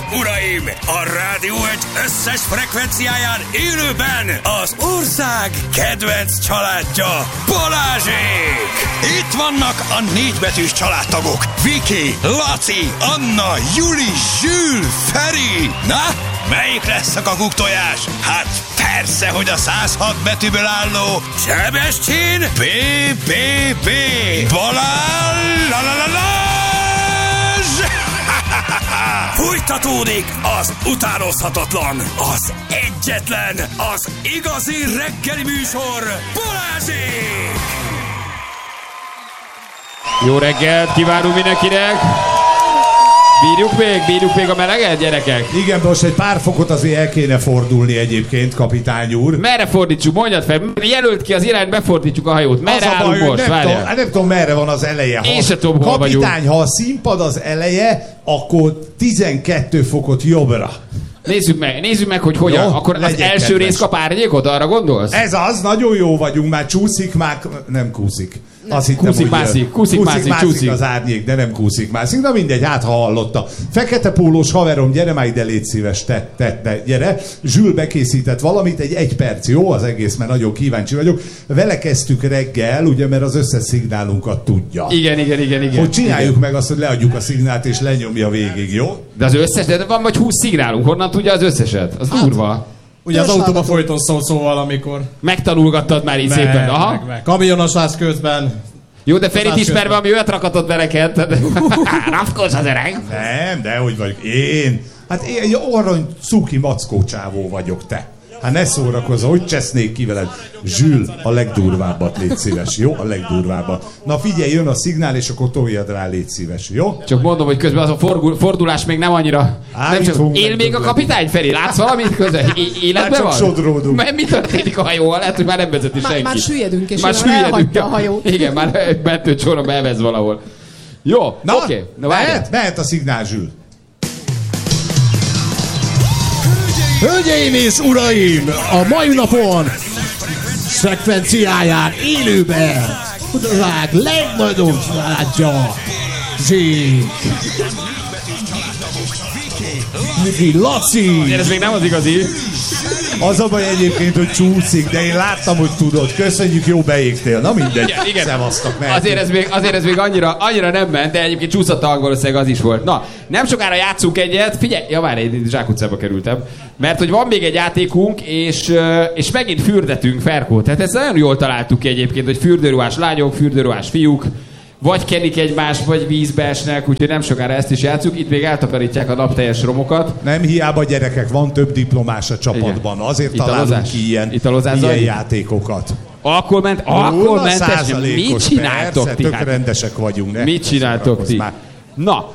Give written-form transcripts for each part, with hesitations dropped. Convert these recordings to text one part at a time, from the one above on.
uraim! A Rádió Egy összes frekvenciáján élőben az ország kedvenc családja, Balázsék! Itt vannak a 4 betűs családtagok. Viki, Laci, Anna, Juli, Zsül, Feri. Na, melyik lesz a kakuktojás? Hát persze, hogy a 106 betűből álló Sebestyén BBB. Fújtatódik az utánozhatatlan, az egyetlen, az igazi reggeli műsor, Balázsék! Jó reggelt kívánunk mindenkinek! Bírjuk még a meleget, gyerekek? Igen, most egy pár fokot azért el kéne fordulni egyébként, kapitány úr. Merre fordítsuk? Mondjad fel, jelölt ki az irányt, befordítjuk a hajót. Merre állunk most? Nem tudom, merre van az eleje. Én se tudom, hol vagyunk. Kapitány, ha a színpad az eleje, akkor 12 fokot jobbra. Nézzük meg, hogy hogyan. Jó, akkor az első kedves rész kap árnyékot, arra gondolsz? Ez az, nagyon jó vagyunk, már csúszik, már nem kúszik. Azt hittem, kúszik, mászik, az árnyék, de nem kúszik, mászik. Na mindegy, hát ha hallotta. Fekete pólós haverom, gyere már ide, légy szíves, te, gyere. Zsül bekészített valamit, egy perc, jó az egész, mert nagyon kíváncsi vagyok. Vele kezdtük reggel, ugye, mert az összes szignálunkat tudja. Igen. Hogy csináljuk meg azt, hogy leadjuk a szignált és lenyomja végig, jó? De az összes, de van vagy 20 szignálunk, honnan tudja az összeset? Az durva. Ugye az autóba folyton szóval, amikor... Megtanulgattad már így szépen, aha. Meg. Kamionos vász közben. Jó, de Ferit ismerve, ami olyat rakatott veleket. Rafkos az öreg. Nem, de hogy vagyok én? Hát én egy arany cuki mackó csávó vagyok, te. Hát ne szórakozz, hogy csesznék ki veled. Zsül, a legdurvábbat légy szíves, jó? A legdurvábbat. Na figyelj, jön a szignál, és akkor toljad rá, légy szíves, jó? Csak mondom, hogy közben az a fordulás még nem annyira... Nem csak, él még a kapitány, Feri? Látsz valamit közben? Életben van? Csak sodródunk. Mi történik a hajóval? Lehet, hogy már nem vezeti senki. Már süllyedünk, és elhagyta a hajó. Igen, már mentőcsónakba elvez valahol. Jó, na, oké. Na, mehet a szignál, Zsül. Hölgyeim és uraim, a mai napon frekvenciáján élőben a világ legnagyobb családja, Zsék, Viki, Laci. Ez még nem az igazi. Az a baj egyébként, hogy csúszik, de én láttam, hogy tudod. Köszönjük, jó beégtél. Na mindegy. Igen. Szevasztok, azért ez még annyira nem ment, de egyébként csúszott a hangvalószínűleg az is volt. Na, nem sokára játszunk egyet. Figyelj, várj, én zsákutcába kerültem. Mert hogy van még egy játékunk, és megint fürdetünk, Ferkó. Tehát ezt nagyon jól találtuk ki egyébként, hogy fürdőruhás lányok, fürdőruhás fiúk, vagy kenik egymást, vagy vízbe esnek, úgyhogy nem sokára ezt is játszunk. Itt még eltakarítják a napteljes romokat. Nem hiába, gyerekek, van több diplomás a csapatban. Igen. Azért találunk ki ilyen játékokat. Akkor mentes, mit csináltok ti? Tök rendesek vagyunk. Mit csináltok ti? Na,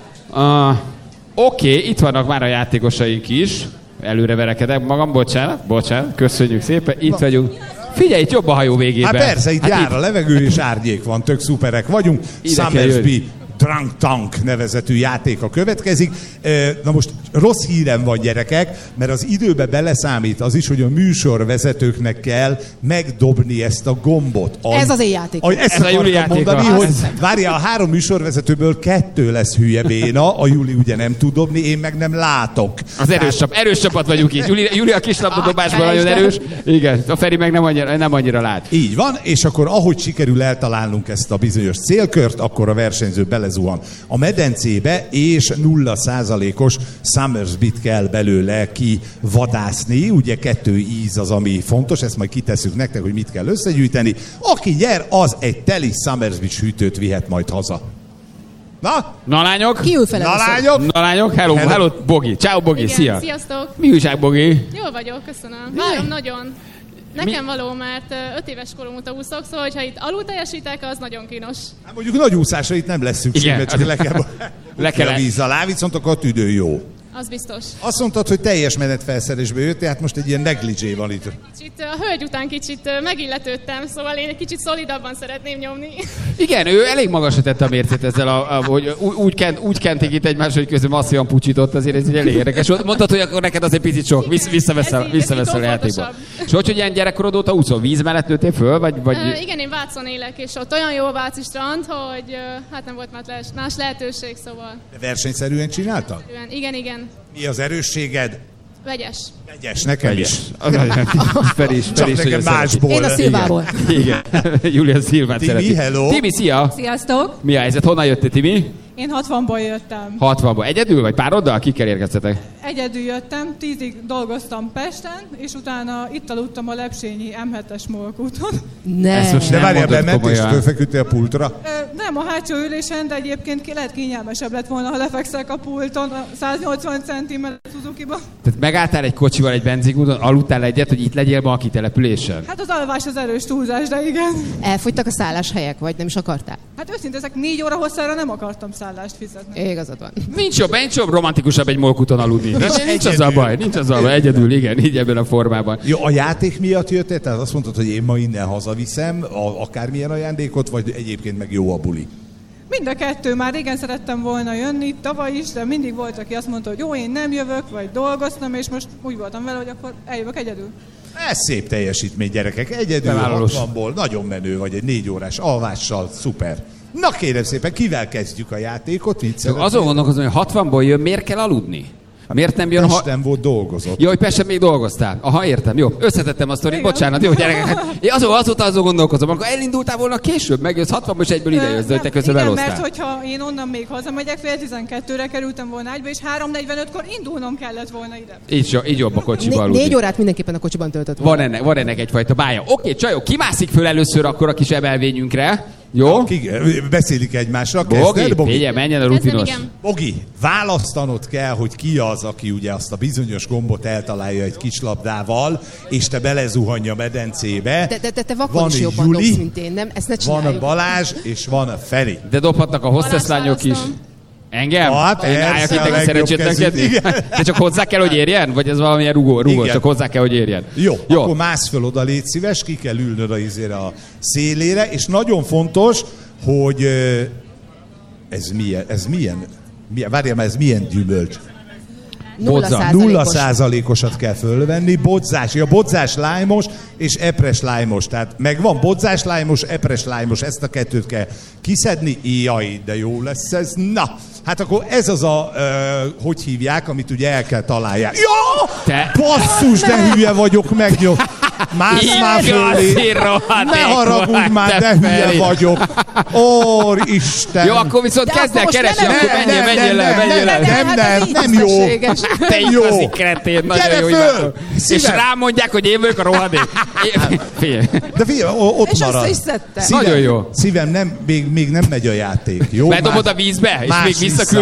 oké, itt vannak már a játékosaink is. Előre verekedek magam, bocsánat, köszönjük szépen, itt vagyunk. Figyelj, itt jobb a hajó végében. Hát persze, itt jár a levegő és árnyék van, tök szuperek vagyunk. Summersby Drunk Tank nevezetű játéka következik. Na most rossz hírem van, gyerekek, mert az időbe beleszámít az is, hogy a műsorvezetőknek kell megdobni ezt a gombot. Ez az én játék. Ezt a Juli játéka. Mondani, hogy várjál, a 3 műsorvezetőből 2 lesz hülye béna, a Juli ugye nem tud dobni, én meg nem látok. Az erős csapat vagyunk itt. Juli a kislabdadobásban nagyon erős. Igen, a Feri meg nem annyira lát. Így van, és akkor ahogy sikerül eltalálnunk ezt a bizonyos célkört, akkor a versenyző belezuhan a medencébe, és 0%-os Summersbyt kell belőle kivadászni. Ugye 2 íz az, ami fontos, ezt majd kitesszük nektek, hogy mit kell összegyűjteni. Aki nyer, az egy teli Summersby hűtőt vihet majd haza. Na lányok! Ki ül fele? Na lányok! Hello, Bogi! Ciao Bogi, igen, szia! Sziasztok! Mi újság, Bogi? Jól vagyok, köszönöm. Várom nagyon. Nekem való, mert 5 éves korom óta úszok, szóval ha itt alul teljesítek, az nagyon kínos. Hát mondjuk nagy úszásra itt nem lesz szükség, mert csak le kell a víz alá, viszont akkor a tüdő jó. Az biztos. Azt mondtad, hogy teljes menetfelszerelésbe jöttél, hát most egy ilyen negligé van itt. A hölgy után kicsit megilletődtem, szóval én egy kicsit szolidabban szeretném nyomni. Igen, ő elég magasra tette a mércét ezzel, hogy úgy kenték itt egymást, hogy közben masszívan pucsított, azért ez elég érdekes. Mondtad, hogy akkor neked az egy picit sok, visszaveszel a játékba. És hogy ilyen gyerekkorod óta úszol, víz mellett nőttél föl, vagy? Igen, én Vácon élek, és ott olyan jó a váci strand, hogy hát nem volt más lehetőség, szóval. De versenyszerűen csináltad? Igen. Igen. Mi az erősséged? Vegyes. Vegyes, nekem is. Feri is Csak nekem másból. Én a Szilvából. Igen. Júlia Szilvát Timi, szereti. hello. Timi, szia! Sziasztok! Mi a helyzet? Honnan jöttél, Timi? Én 60-ból jöttem. 60-ból. Egyedül vagy pároddal? Kikkel érkeztetek? Egyedül jöttem, 10-ig dolgoztam Pesten, és utána itt aludtam a Lepsényi M7-es molkúton. Ezt most De nem várjál, mondod bement és komolyan. fölfeküdtél a pultra? Nem a hátsó ülésen, de egyébként lehet kényelmesebb lett volna, ha lefekszek a pulton a 180 cm Suzuki-ba. Tehát megálltál egy kocsival egy benzinkúton, aludtál egyet, hogy itt legyél ma a kitelepülésen? Hát az alvás az erős túlzás, de igen. Elfogytak a szálláshelyek, vagy nem is akartál? Hát őszintén, ezek 4 óra hosszára nem akartam szállást fizetni. Igazad van. Nincs jobb romantikusabb egy molkúton aludni. Nincs az a baj, egyedül, igen, így ebben a formában. Jó, a játék miatt jöttél? Tehát azt mondtad, hogy én ma innen hazaviszem akármilyen ajándékot, vagy egyébként meg jó a buli? Mind a kettő, már régen szerettem volna jönni, tavaly is, de mindig volt, aki azt mondta, hogy jó, én nem jövök, vagy dolgoztam, és most úgy voltam vele, hogy akkor eljövök egyedül. Ez szép teljesítmény, gyerekek. Egyedül Bevállalós. 60-ból, nagyon menő vagy, egy 4 órás alvással, szuper. Na kérem szépen, kivel kezdjük a játékot? Mit szeretnél? Azon gondolkozom, hogy 60-ból jön, miért kell aludni? Miért nem jön, Pesten volt, dolgozott. Jó, hogy Pesten még dolgoztál. Aha, értem, jó. Összetettem a sztorit, bocsánat, jó gyerekek. Én azóta gondolkozom, akkor elindultál volna később, megjössz 60-ból, és egyből ide jössz, de hogy te közben igen, elosztál. mert hogyha én onnan még hazamegyek, fél 12-re kerültem volna ágyba, és 3:45-kor indulnom kellett volna ide. Így jobb a kocsiba aludni. 4 órát mindenképpen a kocsiban töltött volna. Van ennek egyfajta bája. Oké, csajok, kimászik föl először akkor a kis emelvényünkre. Jó? Beszélik egymásra. Bogi, figyelj, menjen a rutinos. Bogi, választanod kell, hogy ki az, aki ugye azt a bizonyos gombot eltalálja egy kislabdával, és te belezuhanj a medencébe. De te vakon Van is egy jobban Juli, dobsz, mint én, nem? Ezt ne van csináljuk. a Balázs, és van a Feri. De dobhatnak a hostesslányok is. Engem? Hát, Én álljak persze, itt a neki legjobb szerencsétlenkedni? kezű, igen. De csak hozzá kell, hogy érjen? Vagy ez valamilyen rugó, Igen. csak hozzá kell, hogy érjen? Jó, akkor mász föl oda, légy szíves, ki kell ülnöd a szélére, és nagyon fontos, hogy ez milyen várjál, ez milyen gyümölcs? 0%-osat kell fölvenni, bodzás lájmos és epres lájmos. Tehát megvan bodzás lájmos, epres lájmos, ezt a kettőt kell kiszedni. Jaj, de jó lesz ez. Na, hát akkor ez az hogy hívják, amit ugye el kell találják. Ja! Basszus, de hülye vagyok, megnyom. Mász már fölé. Ne haragudj már, de hülye vagyok. Ó, Isten. Jó, akkor viszont kezd el keresni, akkor menjél le. Nem jó. Te igazi kretén, nagyon jó. És rám mondják, hogy én vagyok a rohadék. De figyelj, ott és marad. össze is szedte. Nagyon jó. Szívem, még nem megy a játék, jó? Bedobod a vízbe, és még visszaküld